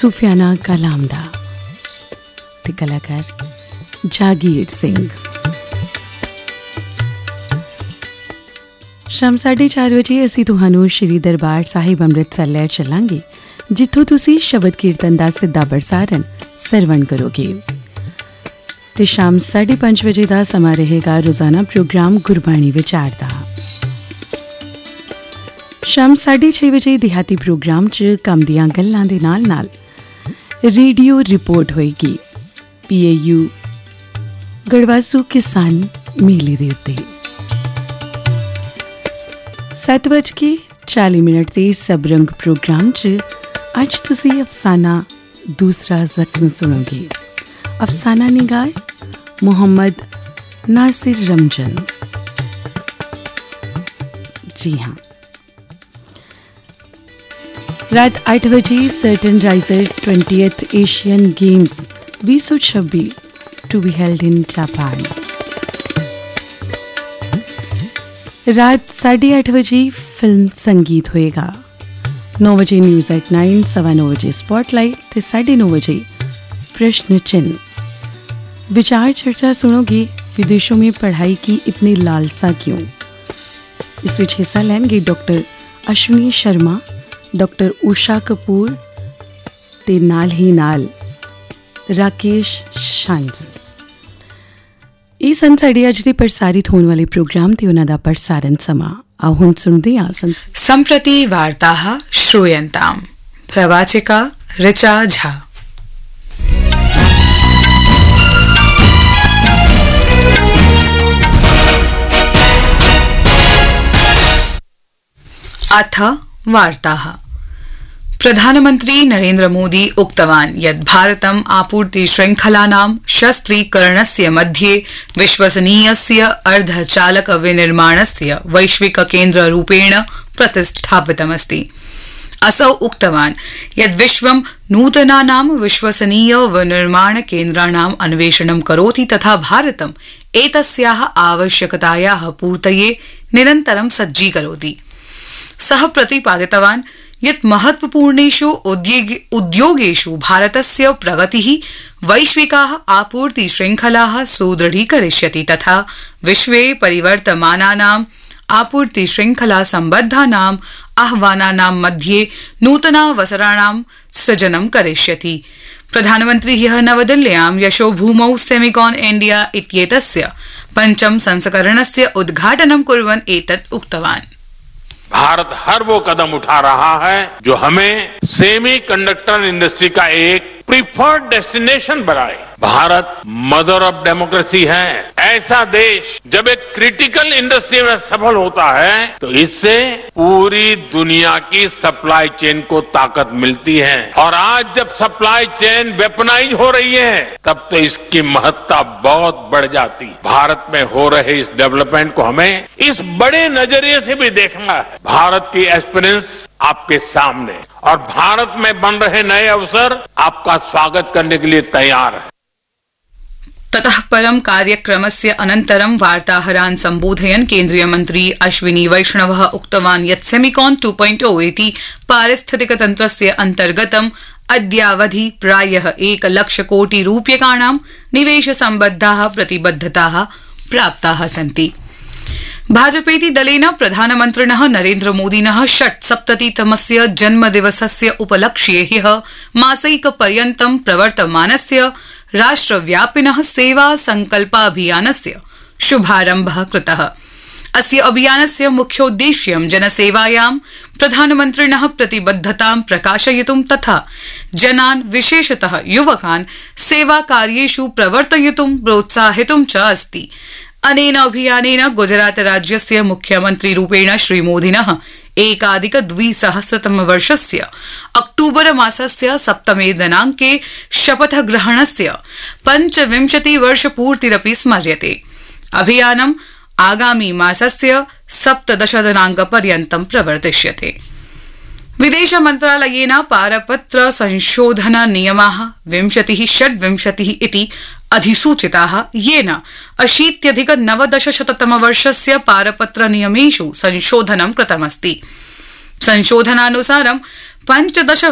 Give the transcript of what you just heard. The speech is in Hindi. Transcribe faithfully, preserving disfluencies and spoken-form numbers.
सूफियाना कलामदा ते कलाकार जागीर सिंह। शाम साढ़े चार बजे असी तुहानू श्री दरबार साहिब अमृतसर लै चलांगे, जिथों तुसी शबद कीर्तन दा सिद्धा प्रसारण सरवण करोगे। ते शाम साढ़े पांच बजे का समा रहेगा रोजाना प्रोग्राम गुरबाणी विचार दा। शाम साढ़े छे बजे देहाती प्रोग्राम च कम दियां गल्लां दे नाल नाल रेडियो रिपोर्ट होएगी पीएयू गढ़वासू किसान मेले दे उत्ते। सत्त बज के चाली मिनट के सबरंग प्रोग्राम च अज तुसी अफसाना दूसरा जख्म सुनोगे। अफसाना निगाह मोहम्मद नासिर रमजन। जी हाँ, रात आठ बजे certain riser twentieth Asian games बीस सौ छब्बीस to be held in Japan. रात साढ़े आठ बजे फिल्म संगीत होएगा। नौ बजे न्यूज एट नाइन, सवा नौ बजे स्पॉटलाइट, साढ़े नौ बजे प्रश्न चिन्ह। विचार चर्चा सुनोगे विदेशों में पढ़ाई की इतनी लालसा क्यों। इस विच हिस्सा लेंगे डॉक्टर अश्विनी शर्मा, डॉक्टर उषा कपूर ते नाल ही नाल राकेश शांजी। ਇਹ ਸਨ ਸਾਡੇ ਅੱਜ ਦੇ ਪ੍ਰਸਾਰਿਤ ਹੋਣ ਵਾਲੇ प्रोग्राम ਤੇ ਉਹਨਾਂ ਦਾ ਪ੍ਰਸਾरण ਸਮਾਂ। ਆਓ ਹੁਣ ਸੁਣਦੇ ਹਾਂ संप्रति वार्ताः श्रूयन्ताम्। प्रवाचिका ऋचा झा। अथ वार्ताः। प्रधानमन्त्री नरेन्द्र मोदी उक्तवान् यत् भारतम् आपूर्ति श्रृंखलानां शस्त्रीकरणस्य मध्ये विश्वसनीयस्य अर्धचालक विनिर्माणस्य वैश्विक केन्द्ररूपेण प्रतिष्ठापितमस्ति। असौ उक्तवान् यत् विश्वं नूतनानां विश्वसनीय विनिर्माण केन्द्राणाम् अन्वेषणं करोति तथा भारतम् एतस्याः आवश्यकतायाः पूर्तये निरन्तरं सज्जीकरोति। सः प्रतिपादितवान् यत् महत्वपूर्णेषु उद्योगेषु भारतस्य प्रगतिः वैश्विकाः आपूर्ति श्रृंखलाः सुदृढीकरिष्यति तथा विश्वे परिवर्तमानानाम् आपूर्ति श्रृंखला सम्बद्धानाम् आह्वानानां मध्ये नूतनावसराणां सृजनं करिष्यति। प्रधानमन्त्री ह्यः नवदिल्ल्यां यशोभूमौ सेमिकॉन इंडिया इत्येतस्य पंचम संस्करणस्य उद्घाटनं कुर्वन् एतत् उक्तवान्। भारत हर वो कदम उठा रहा है जो हमें सेमी कंडक्टर इंडस्ट्री का एक प्रीफर्ड डेस्टिनेशन बनाए। भारत मदर ऑफ डेमोक्रेसी है। ऐसा देश जब एक क्रिटिकल इंडस्ट्री में सफल होता है तो इससे पूरी दुनिया की सप्लाई चेन को ताकत मिलती है। और आज जब सप्लाई चेन वेपनाइज हो रही है तब तो इसकी महत्ता बहुत बढ़ जाती। भारत में हो रहे इस डेवलपमेंट को हमें इस बड़े नजरिए से भी देखना है। भारत की एक्सपीरियंस आपके सामने और भारत में बन रहे नए अवसर आपका स्वागत करने के लिए तैयार है। ततः परं कार्यक्रमस्य अनन्तरं वार्ताहरान् सम्बोधयन् केन्द्रीय मन्त्री अश्विनी वैष्णवः उक्तवान् यत् सेमिकॉन टू पॉइंट ओ इति पारिस्थितिक तन्त्रस्य अन्तर्गतम् अद्यावधि प्रायः एक लक्ष कोटि रूप्यकाणां निवेश सम्बद्धाः प्रतिबद्धताः प्राप्ताः सन्ति। भाजपेति दलेन प्रधानमन्त्रिणः नरेन्द्र मोदिनः षट्सप्ततितमस्य जन्मदिवसस्य उपलक्ष्ये ह्यः मासैकपर्यन्तं प्रवर्तमानस्य राष्ट्रव्यापिनः सेवा संकल्पाभियानस्य शुभारम्भः कृतः। अस्य अभियानस्य मुख्योद्देश्यं जनसेवायां प्रधानमन्त्रिणः प्रतिबद्धतां प्रकाशयितुं तथा जनान् विशेषतः युवकान् सेवाकार्येषु प्रवर्तयितुं प्रोत्साहितुं च अस्ति। अनेन अभियानेन गुजरात राज्यस्य मुख्यमन्त्री रूपेण श्रीमोदिनः एकाधिक द्विसहस्रतमवर्षस्य अक्टूबर मासस्य सप्तमे दिनाङ्के शपथग्रहणस्य पञ्चविंशति वर्षपूर्तिरपि स्मर्यते। अभियानम् आगामी मासस्य सप्तदश दिनाङ्कपर्यन्तं प्रवर्तिष्यते। विदेश मन्त्रालयेन पारपत्र संशोधन नियमाः विंशतिः षड्विंशतिः इति अधिसूचिताः, येन अशीत्यधिक नवदशशततमवर्षस्य पारपत्र नियमेषु संशोधनं कृतमस्ति। संशोधनानुसारं पञ्चदश